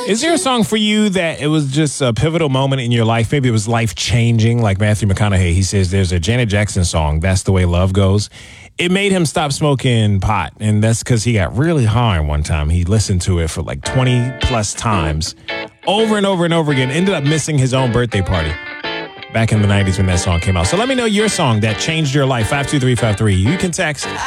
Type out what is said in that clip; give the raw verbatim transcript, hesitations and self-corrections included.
Is there a song for you that it was just a pivotal moment in your life? Maybe it was life-changing, like Matthew McConaughey. He says there's a Janet Jackson song, That's the Way Love Goes. It made him stop smoking pot, and that's because he got really high one time. He listened to it for like twenty-plus times, over and over and over again, ended up missing his own birthday party back in the nineties when that song came out. So let me know your song that changed your life, five two three five three. You can text